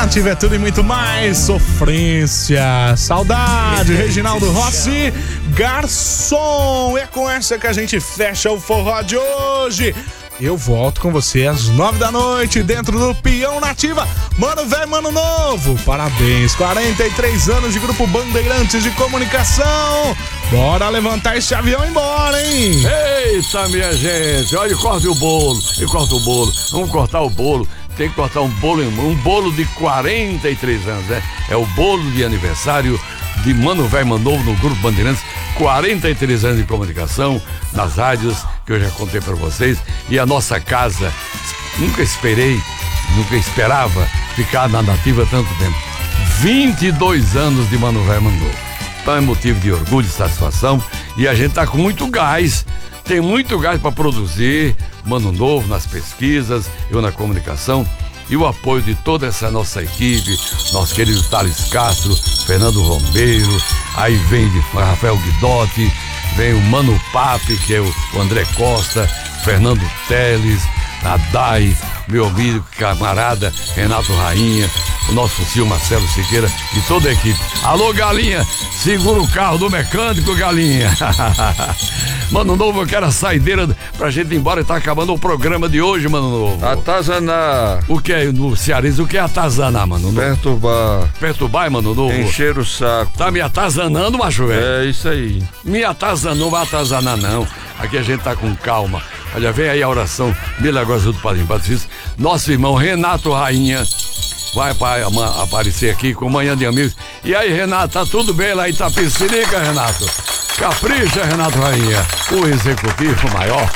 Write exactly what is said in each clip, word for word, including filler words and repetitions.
Nativa é tudo e muito mais. Sofrência, saudade, Reginaldo Rossi, garçom. É com essa que a gente fecha o forró de hoje. Eu volto com você às nove da noite, dentro do Peão Nativa. Mano velho, mano novo, parabéns, quarenta e três anos de Grupo Bandeirantes de Comunicação. Bora levantar esse avião e embora, hein? Eita, minha gente, olha, corta o bolo, e corta o bolo, vamos cortar o bolo. Tem que cortar um bolo, um bolo de quarenta e três anos, né? É o bolo de aniversário de Mano Velho Mano Novo no Grupo Bandeirantes, quarenta e três anos de comunicação, nas rádios, que eu já contei pra vocês, e a nossa casa, nunca esperei, nunca esperava ficar na Nativa tanto tempo. vinte e dois anos de Mano Velho Mano Novo. Então é motivo de orgulho e satisfação, e a gente tá com muito gás, tem muito gás para produzir Mano Novo nas pesquisas, eu na comunicação, e o apoio de toda essa nossa equipe, nosso querido Thales Castro, Fernando Romero, aí vem de Rafael Guidotti, vem o Mano Pape, que é o André Costa, Fernando Teles, a Dai, meu amigo, camarada Renato Rainha, o nosso tio Marcelo Siqueira e toda a equipe. Alô, Galinha, segura o carro do mecânico, Galinha. Mano Novo, eu quero a saideira pra gente ir embora, e tá acabando o programa de hoje, Mano Novo. Atazanar. O que é, no cearense, o que é atazanar, Mano Novo? Perturbar. Perturbar, Mano Novo? Encher o saco. Tá me atazanando, macho velho? É isso aí. Me atazanou, não vai atazanar não. Aqui a gente tá com calma. Olha, vem aí a oração milagrosa do Padrinho Patrício. Nosso irmão Renato Rainha vai aparecer aqui com Manhã de Amigos. E aí, Renato, tá tudo bem lá em Itapecerica, Renato? Capricha, Renato Rainha, o executivo maior.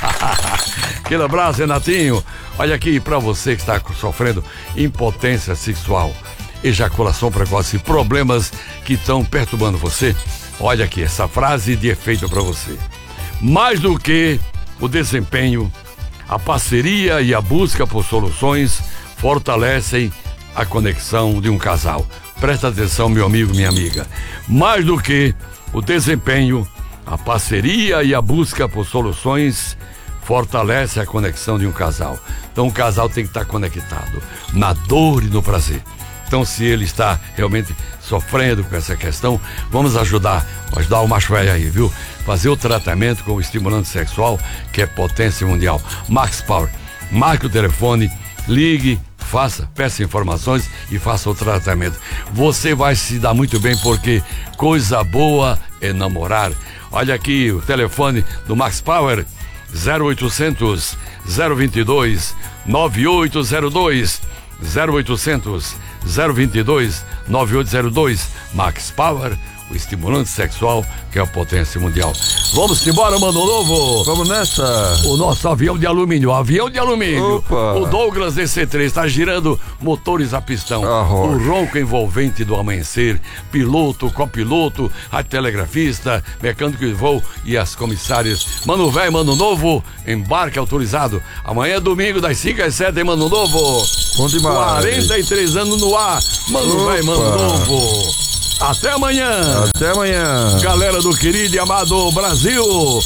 Aquele abraço, Renatinho. Olha aqui, pra você que está sofrendo impotência sexual, ejaculação precoce, problemas que estão perturbando você, olha aqui, essa frase de efeito pra você. Mais do que o desempenho, a parceria e a busca por soluções fortalecem a conexão de um casal. Presta atenção, meu amigo, minha amiga. Mais do que o desempenho, a parceria e a busca por soluções fortalece a conexão de um casal. Então o casal tem que estar conectado na dor e no prazer. Então, se ele está realmente sofrendo com essa questão, vamos ajudar, ajudar o macho velho aí, viu? Fazer o tratamento com o estimulante sexual, que é potência mundial. Max Power. Marque o telefone, ligue, faça, peça informações e faça o tratamento. Você vai se dar muito bem, porque coisa boa é namorar. Olha aqui o telefone do Max Power, zero oitocentos, zero vinte e dois, nove oito zero dois, zero oitocentos, zero vinte e dois, nove oito zero dois. Max Power, o estimulante sexual, que é a potência mundial. Vamos embora, Mano Novo. Vamos nessa. O nosso avião de alumínio, o avião de alumínio. Opa. O Douglas D C três está girando motores a pistão. Ah, o ronco envolvente do amanhecer, piloto, copiloto, radiotelegrafista, mecânico de voo e as comissárias. Mano Velho, Mano Novo, embarque autorizado. Amanhã é domingo, das cinco às sete, hein, Mano Novo. Bom demais. quarenta e três anos no ar. Mano Velho, Mano Novo. Até amanhã. Até amanhã. Galera do querido e amado Brasil.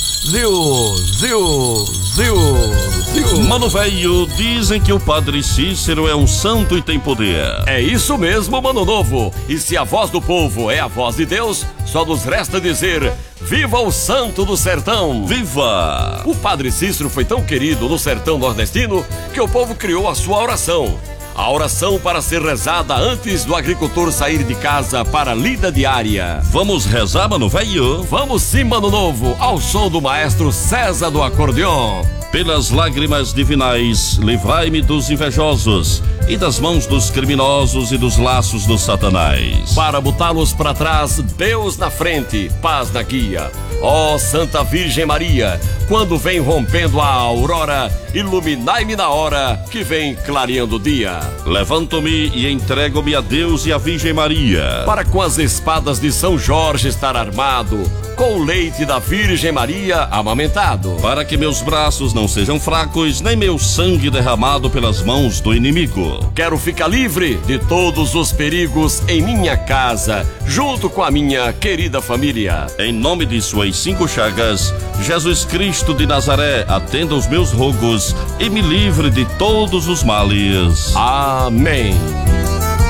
Zil, zil, zil, zil. Mano velho, dizem que o Padre Cícero é um santo e tem poder. É isso mesmo, Mano Novo. E se a voz do povo é a voz de Deus, só nos resta dizer: viva o santo do sertão! Viva! O Padre Cícero foi tão querido no sertão nordestino que o povo criou a sua oração. A oração para ser rezada antes do agricultor sair de casa para a lida diária. Vamos rezar, Mano velho? Vamos sim, Mano Novo, ao som do maestro César do acordeon. Pelas lágrimas divinais, livrai-me dos invejosos e das mãos dos criminosos e dos laços do Satanás. Para botá-los para trás, Deus na frente, paz na guia. Ó Santa Virgem Maria, quando vem rompendo a aurora, iluminai-me na hora que vem clareando o dia. Levanto-me e entrego-me a Deus e a Virgem Maria, para com as espadas de São Jorge estar armado, com o leite da Virgem Maria amamentado, para que meus braços não sejam fracos, nem meu sangue derramado pelas mãos do inimigo. Quero ficar livre de todos os perigos em minha casa, junto com a minha querida família. Em nome de suas cinco chagas, Jesus Cristo de Nazaré, atenda os meus rogos e me livre de todos os males. Amém.